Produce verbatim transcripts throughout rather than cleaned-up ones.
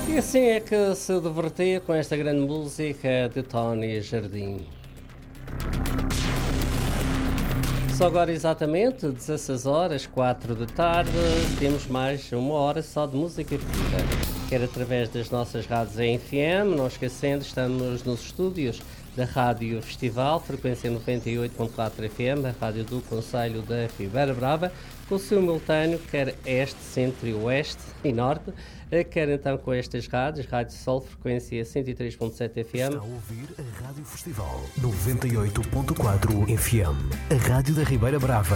E assim é que se divertia com esta grande música de Tony Jardim. Só agora exatamente dezasseis horas, quatro da tarde, temos mais uma hora só de música viva. Quer através das nossas rádios em F M, não esquecendo, estamos nos estúdios da Rádio Festival, frequência noventa e oito ponto quatro F M, a rádio do Concelho da Ribeira Brava, com simultâneo, quer este, centro e oeste e norte, quer então com estas rádios, Rádio Sol, frequência cento e três ponto sete F M. Está a ouvir a Rádio Festival noventa e oito ponto quatro F M, a rádio da Ribeira Brava.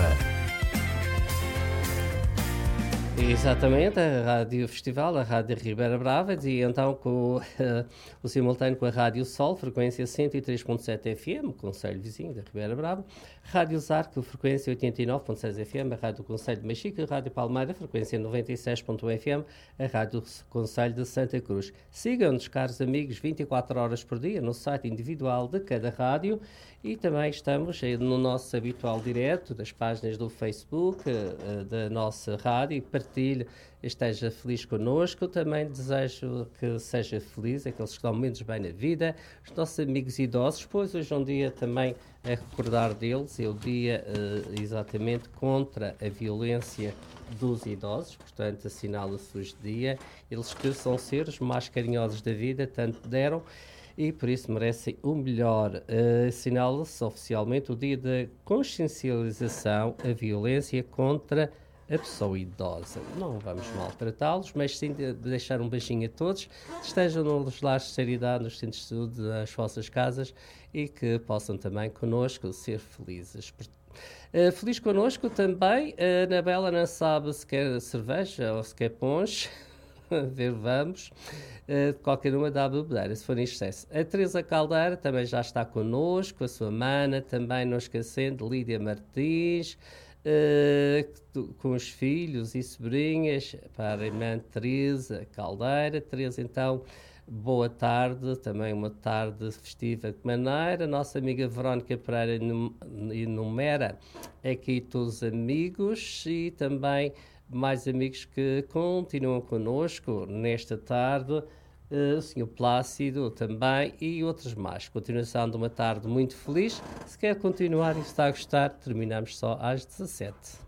Exatamente, a Rádio Festival, a Rádio Ribeira Brava, e então com uh, o simultâneo com a Rádio Sol, frequência cento e três ponto sete F M, Concelho vizinho da Ribeira Brava, Rádio Zarco, frequência oitenta e nove ponto seis F M, a Rádio Concelho de Machica, a Rádio Palmeira, frequência noventa e seis ponto um F M, a Rádio Concelho de Santa Cruz. Sigam-nos, caros amigos, vinte e quatro horas por dia no site individual de cada rádio, e também estamos no nosso habitual direto das páginas do Facebook, uh, da nossa rádio, e partilhe, esteja feliz connosco. Também desejo que seja feliz aqueles que estão menos bem na vida, os nossos amigos idosos, pois hoje é um dia também a recordar deles, é o dia uh, exatamente contra a violência dos idosos, portanto assinala-se hoje dia, eles que são seres mais carinhosos da vida, tanto deram, e por isso merecem o melhor. Uh, assinala-se oficialmente o dia da consciencialização à violência contra a pessoa idosa. Não vamos maltratá-los, mas sim de deixar um beijinho a todos, estejam nos lares de seriedade, nos centros de saúde, nas vossas casas, e que possam também connosco ser felizes. Uh, feliz connosco também, a Anabela não sabe se quer cerveja ou se quer ponche, ver vamos, uh, de qualquer uma dá a bebedeira, se for em excesso. A Teresa Caldeira também já está connosco, a sua mana, também não esquecendo, Lídia Martins, Uh, com os filhos e sobrinhas, para a irmã Teresa Caldeira. Teresa, então, boa tarde, também uma tarde festiva de maneira. Nossa amiga Verónica Pereira enumera aqui todos os amigos e também mais amigos que continuam connosco nesta tarde. Uh, o senhor Plácido também e outros mais. Continuação de uma tarde muito feliz. Se quer continuar e está a gostar, terminamos só às dezassete.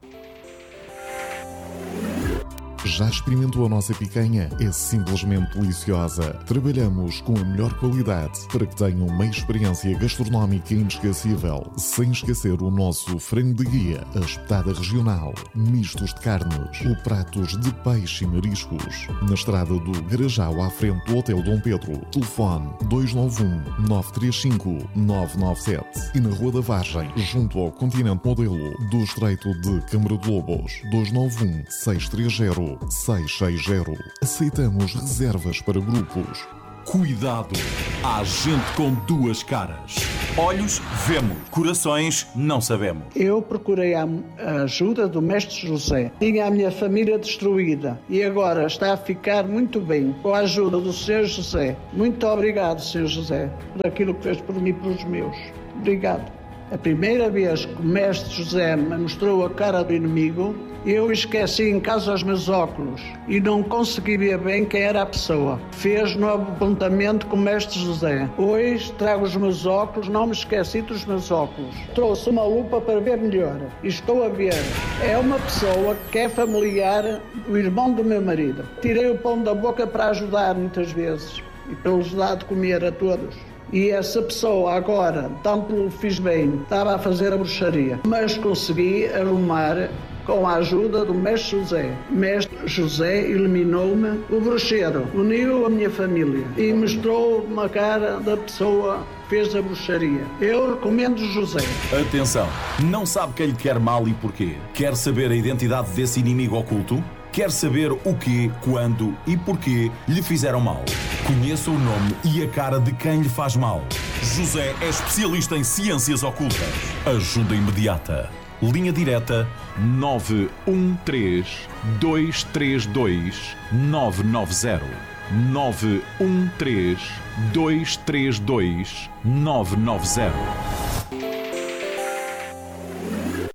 Já experimentou a nossa picanha? É simplesmente deliciosa. Trabalhamos com a melhor qualidade para que tenham uma experiência gastronómica inesquecível. Sem esquecer o nosso frango de guia, a espetada regional, mistos de carnes ou pratos de peixe e mariscos. Na estrada do Garajal, à frente do Hotel Dom Pedro. Telefone dois nove um, nove três cinco, nove nove sete. E na Rua da Vargem, junto ao Continente Modelo do Estreito de Câmara de Lobos. dois nove um, seis três zero, seis seis zero. Aceitamos reservas para grupos. Cuidado! Há gente com duas caras. Olhos, vemos. Corações, não sabemos. Eu procurei a ajuda do Mestre José. Tinha a minha família destruída e agora está a ficar muito bem com a ajuda do senhor José. Muito obrigado, senhor José, por aquilo que fez por mim e pelos meus. Obrigado. A primeira vez que o Mestre José me mostrou a cara do inimigo, eu esqueci em casa os meus óculos e não consegui ver bem quem era a pessoa. Fez novo apontamento com o Mestre José. Hoje trago os meus óculos, não me esqueci dos meus óculos. Trouxe uma lupa para ver melhor e estou a ver. É uma pessoa que é familiar do irmão do meu marido. Tirei o pão da boca para ajudar muitas vezes e para lhes dar de comer a todos. E essa pessoa agora, tanto lhe fiz bem, estava a fazer a bruxaria, mas consegui arrumar com a ajuda do Mestre José. Mestre José eliminou-me o bruxeiro, uniu a minha família e mostrou uma cara da pessoa que fez a bruxaria. Eu recomendo José. Atenção, não sabe quem lhe quer mal e porquê? Quer saber a identidade desse inimigo oculto? Quer saber o quê, quando e porquê lhe fizeram mal? Conheça o nome e a cara de quem lhe faz mal. José é especialista em ciências ocultas. Ajuda imediata. Linha direta nove um três, dois três dois, nove nove zero. nove um três, dois três dois, nove nove zero.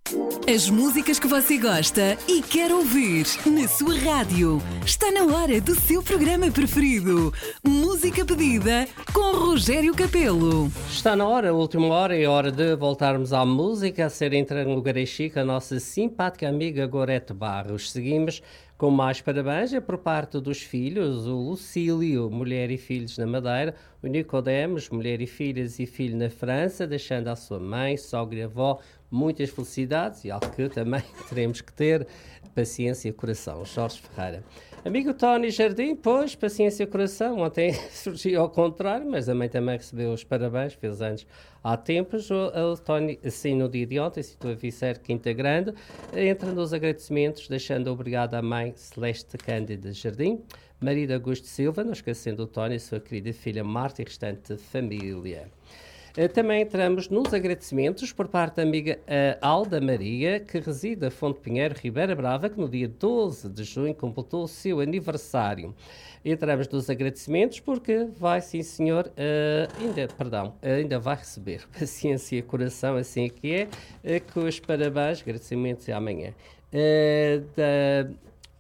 As músicas que você gosta e quer ouvir na sua rádio. Está na hora do seu programa preferido. Música pedida com Rogério Capelo. Está na hora, a última hora, é hora de voltarmos à música, a ser entrar no lugar chique a nossa simpática amiga Gorete Barros. Seguimos com mais parabéns é por parte dos filhos, o Lucílio, mulher e filhos na Madeira, o Nicodemos, mulher e filhas e filho na França, deixando à sua mãe, sogra e avó muitas felicidades e algo que também teremos que ter, paciência e coração. Jorge Ferreira. Amigo Tony Jardim, pois, paciência e coração. Ontem surgiu ao contrário, mas a mãe também recebeu os parabéns, fez anos há tempos. O, o Tony, assim, no dia de ontem, citou a Vicer Quinta Grande, entra nos agradecimentos, deixando obrigado à mãe Celeste Cândida Jardim, marido Augusto Silva, não esquecendo o Tony, sua querida filha Marta e restante família. Também entramos nos agradecimentos por parte da amiga uh, Alda Maria, que reside a Fonte Pinheiro, Ribeira Brava, que no dia doze de junho completou o seu aniversário. Entramos nos agradecimentos porque vai, sim senhor, uh, ainda, perdão, ainda vai receber paciência e coração, assim é que é, uh, com os parabéns, agradecimentos e amanhã. Uh, da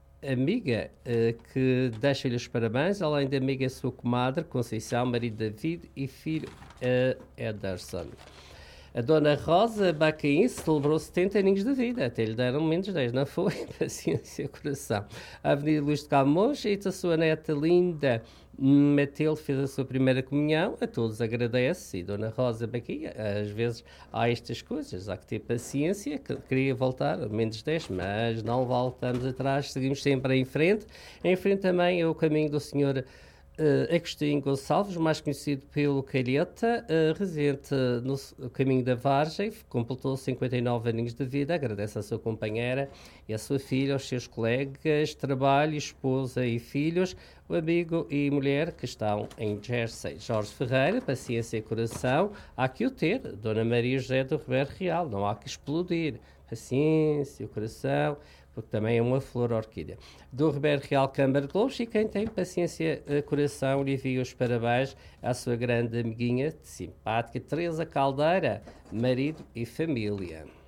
amiga uh, que deixa-lhe os parabéns, além da amiga sua comadre, Conceição, marido David e filho uh, Ederson. A dona Rosa Bacaim celebrou setenta aninhos de vida, até lhe deram menos dez, não foi? Paciência, coração. A Avenida Luís de Camões e a sua neta linda Matilde fez a sua primeira comunhão, a todos agradece, e dona Rosa Bacaim, às vezes há estas coisas, há que ter paciência, que queria voltar a menos dez, mas não voltamos atrás, seguimos sempre em frente. Em frente também é o caminho do senhor Uh, Agostinho Gonçalves, mais conhecido pelo Calheta, uh, residente no, no caminho da Vargem, completou cinquenta e nove aninhos de vida, agradece à sua companheira e à sua filha, aos seus colegas, trabalho, esposa e filhos, o amigo e mulher que estão em Jersey. Jorge Ferreira, paciência e coração, há que o ter, Dona Maria José do Ribeiro Real, não há que explodir, paciência, o coração, porque também é uma flor orquídea. Do Ribeiro Real Câmara de Lobos, e quem tem paciência, coração, lhe envia os parabéns à sua grande amiguinha, simpática, Teresa Caldeira, marido e família.